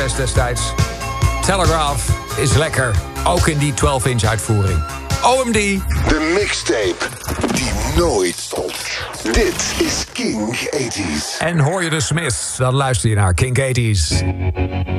destijds. Telegraph is lekker, ook in die 12-inch uitvoering. OMD. De mixtape die nooit stopt. Dit is Kink 80s. En hoor je de Smiths, dan luister je naar Kink 80s.